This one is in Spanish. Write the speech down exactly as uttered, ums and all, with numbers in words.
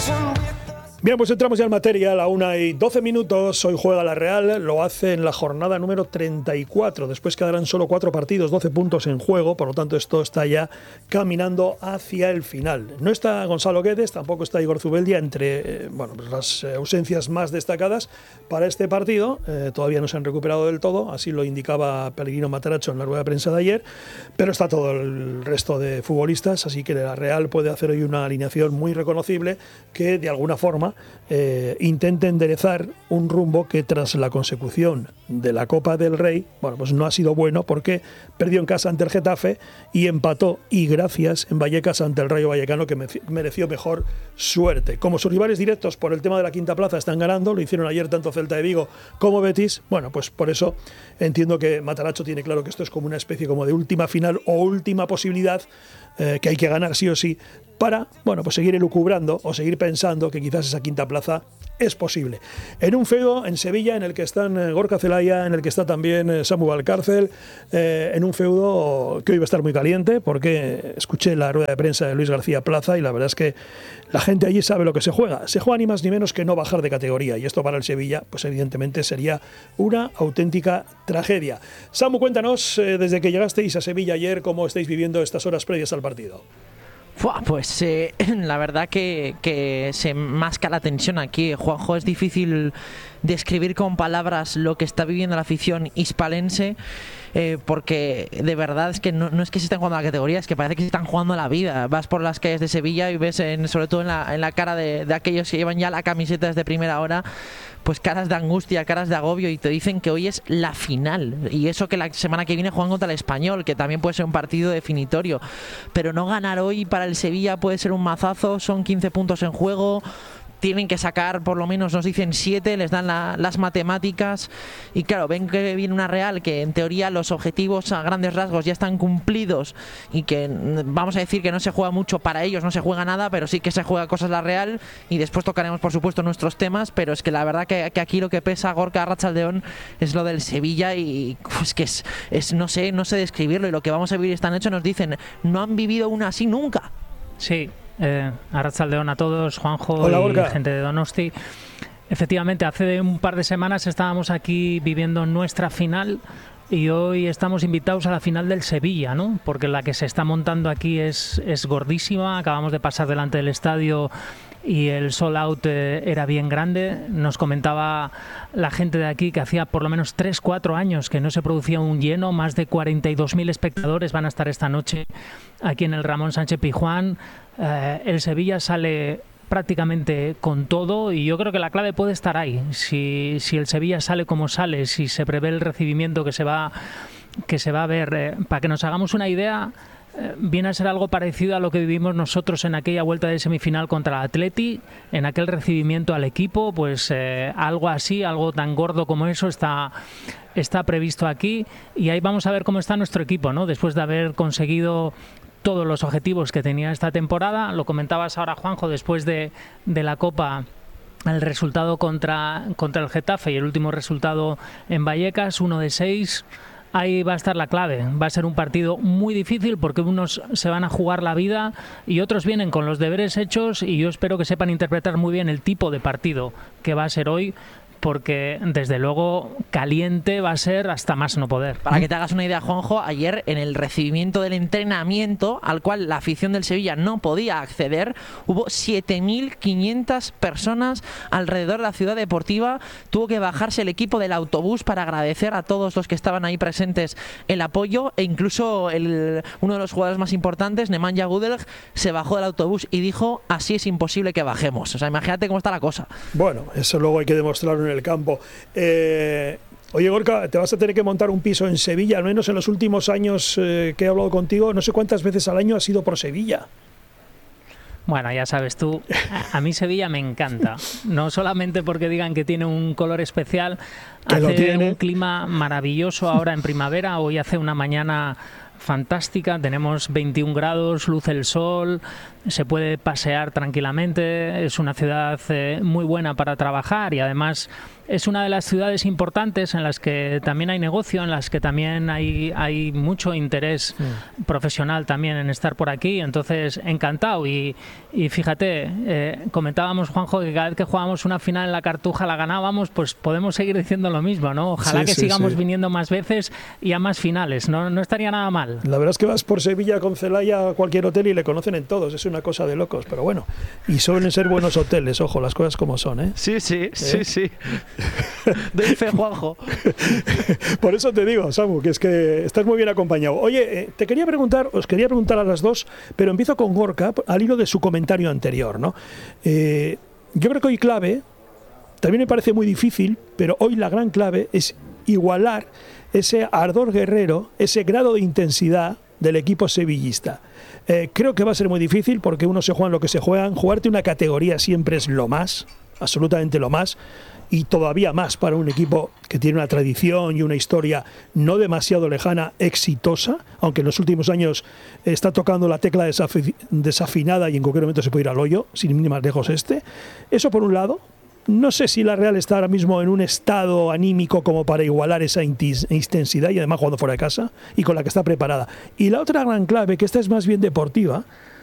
Bien, pues entramos ya en materia, a la una y doce minutos. Hoy juega la Real, lo hace en la jornada número treinta y cuatro. Después quedarán solo cuatro partidos, doce puntos en juego, por lo tanto esto está ya caminando hacia el final. No está Gonzalo Guedes, tampoco está Igor Zubeldia, entre eh, bueno, pues las ausencias más destacadas para este partido. Eh, todavía no se han recuperado del todo, así lo indicaba Pellegrino Matarazzo en la rueda de prensa de ayer, pero está todo el resto de futbolistas, así que la Real puede hacer hoy una alineación muy reconocible que de alguna forma Eh, intente enderezar un rumbo que tras la consecución de la Copa del Rey, bueno, pues no ha sido bueno, porque perdió en casa ante el Getafe y empató, y gracias, en Vallecas ante el Rayo Vallecano, que mereció mejor suerte. Como sus rivales directos por el tema de la quinta plaza están ganando, lo hicieron ayer tanto Celta de Vigo como Betis, bueno, pues por eso entiendo que Matarazzo tiene claro que esto es como una especie como de última final o última posibilidad eh, que hay que ganar sí o sí, para, bueno, pues seguir elucubrando o seguir pensando que quizás esa quinta plaza es posible. En un feudo en Sevilla en el que están Gorka Zelaya, en el que está también Samu Valcárcel, eh, en un feudo que hoy va a estar muy caliente, porque escuché la rueda de prensa de Luis García Plaza y la verdad es que la gente allí sabe lo que se juega. Se juega ni más ni menos que no bajar de categoría, y esto para el Sevilla, pues evidentemente sería una auténtica tragedia. Samu, cuéntanos, eh, desde que llegasteis a Sevilla ayer, cómo estáis viviendo estas horas previas al partido. Pues eh, la verdad que, que se masca la tensión aquí, Juanjo. Es difícil describir con palabras lo que está viviendo la afición hispalense, eh, porque de verdad es que no, no es que se estén jugando a la categoría, es que parece que se están jugando la vida. Vas por las calles de Sevilla y ves, en, sobre todo en la, en la cara de, de aquellos que llevan ya la camiseta desde primera hora, pues caras de angustia, caras de agobio, y te dicen que hoy es la final, y eso que la semana que viene juegan contra el Español, que también puede ser un partido definitorio, pero no ganar hoy para el Sevilla puede ser un mazazo. Son quince puntos en juego, tienen que sacar por lo menos, nos dicen siete, les dan la, las matemáticas, y claro, ven que viene una Real que en teoría los objetivos a grandes rasgos ya están cumplidos, y que vamos a decir que no se juega mucho para ellos, no se juega nada, pero sí que se juega cosas la Real, y después tocaremos por supuesto nuestros temas, pero es que la verdad que, que aquí lo que pesa Gorka Arratsaldeon es lo del Sevilla, y pues que es, es no sé, no sé describirlo, y lo que vamos a vivir esta noche nos dicen, no han vivido una así nunca. Sí. Eh, Arratsaldeon a todos, Juanjo. Hola, y Gorka. Gente de Donosti. Efectivamente, hace un par de semanas estábamos aquí viviendo nuestra final, y hoy estamos invitados a la final del Sevilla, ¿no? Porque la que se está montando aquí es, es gordísima. Acabamos de pasar delante del estadio y el sold out eh, era bien grande. Nos comentaba la gente de aquí que hacía por lo menos tres cuatro años que no se producía un lleno. Más de cuarenta y dos mil espectadores van a estar esta noche aquí en el Ramón Sánchez Pizjuán. Eh, el Sevilla sale prácticamente con todo, y yo creo que la clave puede estar ahí. Si, si el Sevilla sale como sale, si se prevé el recibimiento que se va, que se va a ver, eh, para que nos hagamos una idea, eh, viene a ser algo parecido a lo que vivimos nosotros en aquella vuelta de semifinal contra el Atleti, en aquel recibimiento al equipo, pues eh, algo así, algo tan gordo como eso está, está previsto aquí, y ahí vamos a ver cómo está nuestro equipo, ¿no? Después de haber conseguido todos los objetivos que tenía esta temporada. Lo comentabas ahora, Juanjo, después de, de la Copa, el resultado contra, contra el Getafe y el último resultado en Vallecas, uno de seis. Ahí va a estar la clave. Va a ser un partido muy difícil, porque unos se van a jugar la vida y otros vienen con los deberes hechos, y yo espero que sepan interpretar muy bien el tipo de partido que va a ser hoy, porque desde luego caliente va a ser hasta más no poder. Para que te hagas una idea, Juanjo, ayer en el recibimiento del entrenamiento, al cual la afición del Sevilla no podía acceder, hubo siete mil quinientas personas alrededor de la ciudad deportiva. Tuvo que bajarse el equipo del autobús para agradecer a todos los que estaban ahí presentes el apoyo, e incluso el, uno de los jugadores más importantes, Nemanja Gudelj, se bajó del autobús y dijo: así es imposible que bajemos. O sea, imagínate cómo está la cosa. Bueno, eso luego hay que demostrarlo en el campo. Eh, oye, Gorka, te vas a tener que montar un piso en Sevilla, al menos en los últimos años eh, que he hablado contigo, no sé cuántas veces al año has ido por Sevilla. Bueno, ya sabes tú, a mí Sevilla me encanta, no solamente porque digan que tiene un color especial, que hace lo tiene. Un clima maravilloso ahora en primavera. Hoy hace una mañana fantástica, tenemos veintiún grados, luce el sol, se puede pasear tranquilamente, es una ciudad eh, muy buena para trabajar y además es una de las ciudades importantes en las que también hay negocio, en las que también hay, hay mucho interés sí. profesional también en estar por aquí, entonces encantado y, y fíjate, eh, comentábamos, Juanjo, que cada vez que jugábamos una final en la Cartuja la ganábamos, pues podemos seguir diciendo lo mismo, ¿no? Ojalá sí, que sí, sigamos sí. viniendo más veces y a más finales, no, no estaría nada mal. La verdad es que vas por Sevilla con Celaya a cualquier hotel y le conocen en todos, es una cosa de locos, pero bueno, y suelen ser buenos hoteles, ojo, las cosas como son, ¿eh? Sí, sí, ¿Eh? sí, sí. Doy fe, Juanjo. Por eso te digo, Samu, que es que estás muy bien acompañado. Oye, eh, te quería preguntar, os quería preguntar a las dos, pero empiezo con Gorka, al hilo de su comentario anterior, ¿no? Eh, yo creo que hoy clave, también me parece muy difícil, pero hoy la gran clave es igualar ese ardor guerrero, ese grado de intensidad del equipo sevillista. Eh, creo que va a ser muy difícil porque uno se juega lo que se juegan. Jugarte una categoría siempre es lo más, absolutamente lo más, y todavía más para un equipo que tiene una tradición y una historia no demasiado lejana, exitosa, aunque en los últimos años está tocando la tecla desafi- desafinada y en cualquier momento se puede ir al hoyo, sin ir más lejos este. Eso por un lado. No sé si la Real está ahora mismo en un estado anímico como para igualar esa intensidad y además jugando fuera de casa y con la que está preparada. Y la otra gran clave, que esta es más bien deportiva,